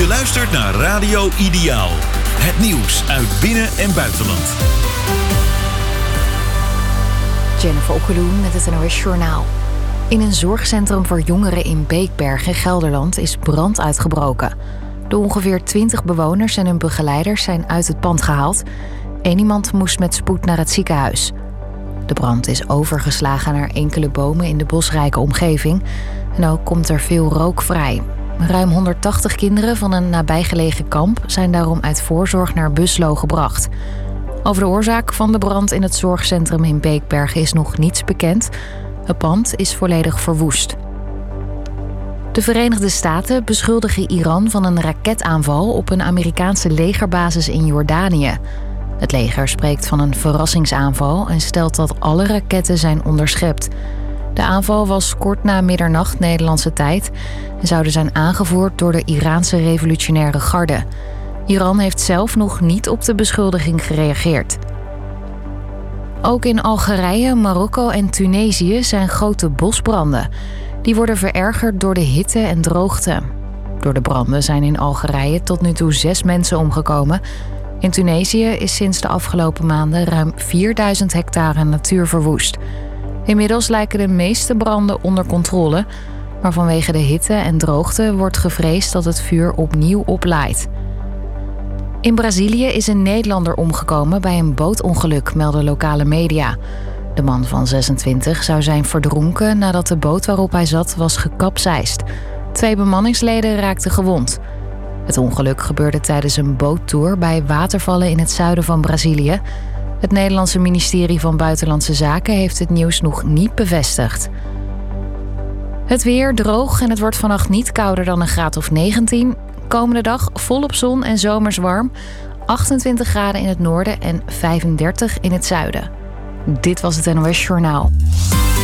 luistert naar Radio Ideaal. Het nieuws uit binnen- en buitenland. Jennifer Okkeloen met het NOS Journaal. In een zorgcentrum voor jongeren in Beekberg in Gelderland is brand uitgebroken. De ongeveer 20 bewoners en hun begeleiders zijn uit het pand gehaald. Eén iemand moest met spoed naar het ziekenhuis. De brand is overgeslagen naar enkele bomen in de bosrijke omgeving. En ook komt er veel rook vrij. Ruim 180 kinderen van een nabijgelegen kamp zijn daarom uit voorzorg naar Buslo gebracht. Over de oorzaak van de brand in het zorgcentrum in Beekberg is nog niets bekend. Het pand is volledig verwoest. De Verenigde Staten beschuldigen Iran van een raketaanval op een Amerikaanse legerbasis in Jordanië. Het leger spreekt van een verrassingsaanval en stelt dat alle raketten zijn onderschept. De aanval was kort na middernacht Nederlandse tijd en zouden zijn aangevoerd door de Iraanse revolutionaire garde. Iran heeft zelf nog niet op de beschuldiging gereageerd. Ook in Algerije, Marokko en Tunesië zijn grote bosbranden. Die worden verergerd door de hitte en droogte. Door de branden zijn in Algerije tot nu toe 6 mensen omgekomen. In Tunesië is sinds de afgelopen maanden ruim 4000 hectare natuur verwoest. Inmiddels lijken de meeste branden onder controle, maar vanwege de hitte en droogte wordt gevreesd dat het vuur opnieuw oplaait. In Brazilië is een Nederlander omgekomen bij een bootongeluk, melden lokale media. De man van 26 zou zijn verdronken nadat de boot waarop hij zat was gekapseist. 2 bemanningsleden raakten gewond. Het ongeluk gebeurde tijdens een boottour bij watervallen in het zuiden van Brazilië. Het Nederlandse ministerie van Buitenlandse Zaken heeft het nieuws nog niet bevestigd. Het weer droog en het wordt vannacht niet kouder dan een graad of 19. Komende dag volop zon en zomers warm. 28 graden in het noorden en 35 in het zuiden. Dit was het NOS Journaal.